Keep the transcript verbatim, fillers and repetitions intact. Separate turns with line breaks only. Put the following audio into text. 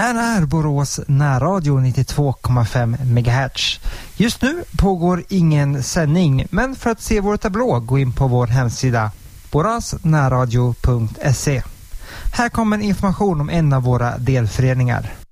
här är Borås närradio nittiotvå komma fem megahertz. Just nu pågår ingen sändning, men för att se vår tablå gå in på vår hemsida borasnärradio punkt se. Här kommer information om en av våra delföreningar.